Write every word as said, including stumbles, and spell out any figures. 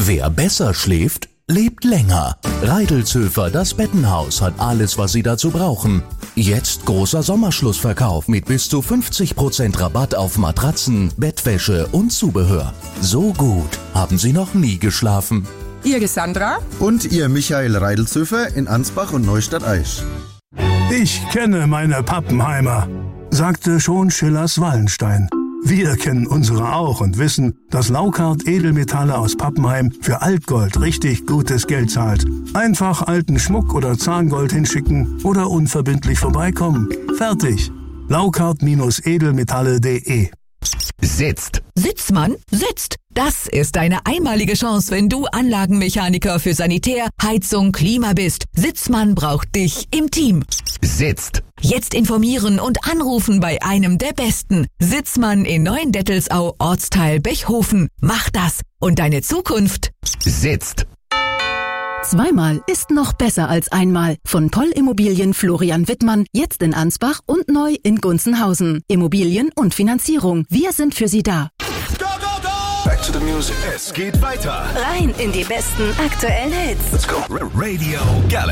Wer besser schläft, lebt länger. Reidelzhofer, das Bettenhaus, hat alles, was Sie dazu brauchen. Jetzt großer Sommerschlussverkauf mit bis zu fünfzig Prozent Rabatt auf Matratzen, Bettwäsche und Zubehör. So gut haben Sie noch nie geschlafen. Ihre Sandra und Ihr Michael Reidelzhofer in Ansbach und Neustadt-Aisch. Ich kenne meine Pappenheimer, sagte schon Schillers Wallenstein. Wir kennen unsere auch und wissen, dass Laukart Edelmetalle aus Pappenheim für Altgold richtig gutes Geld zahlt. Einfach alten Schmuck oder Zahngold hinschicken oder unverbindlich vorbeikommen. Fertig. Laukart Edelmetalle punkt de. Sitzt. Sitzmann, sitzt. Das ist eine einmalige Chance, wenn du Anlagenmechaniker für Sanitär, Heizung, Klima bist. Sitzmann braucht dich im Team. Sitzt. Jetzt informieren und anrufen bei einem der Besten. Sitzmann in Neuendettelsau, Ortsteil Bechhofen. Mach das und deine Zukunft sitzt. Zweimal ist noch besser als einmal. Von Poll Immobilien Florian Wittmann, jetzt in Ansbach und neu in Gunzenhausen. Immobilien und Finanzierung. Wir sind für Sie da. Go, go, go! Back to the music. Es geht weiter. Rein in die besten aktuellen Hits. Let's go. Radio Galaxy.